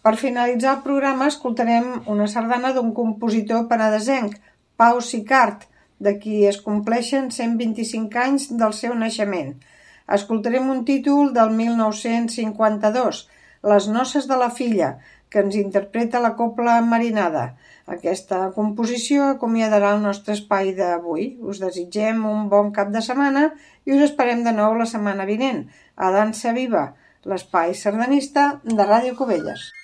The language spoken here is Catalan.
Per finalitzar el programa escoltarem una sardana d'un compositor penedesenc, Pau Sicart, de qui es compleixen 125 anys del seu naixement. Escoltarem un títol del 1952, Les noces de la filla, que ens interpreta la Cobla Marinada. Aquesta composició acomiadarà el nostre espai d'avui. Us desitgem un bon cap de setmana i us esperem de nou la setmana vinent a Dansa Viva, l'espai sardanista de Ràdio Cubelles.